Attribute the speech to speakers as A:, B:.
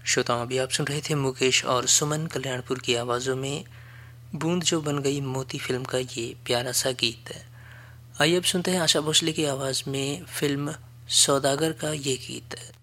A: श्रोताओं, अभी आप सुन रहे थे मुकेश और सुमन कल्याणपुर की आवाज़ों में बूंद जो बन गई मोती फिल्म का ये प्यारा सा गीत है। आइए अब सुनते हैं आशा भोसले की आवाज़ में फिल्म सौदागर का ये गीत है।